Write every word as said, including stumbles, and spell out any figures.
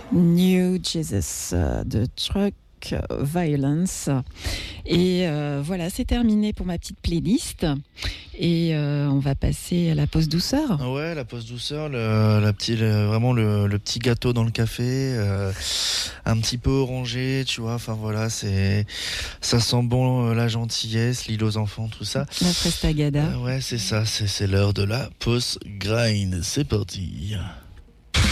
New Jesus euh, de Truck Violence. Et euh, voilà, c'est terminé pour ma petite playlist. Et euh, on va passer à la pause douceur. Ouais, la pause douceur, le, la petite, le- vraiment le, le petit gâteau dans le café, euh, un petit peu orangé, tu vois. Enfin voilà, c'est, ça sent bon euh, la gentillesse, l'île aux enfants, tout ça. La Frestagada. Euh, ouais, c'est ça, c'est, c'est l'heure de la pause grind. C'est parti.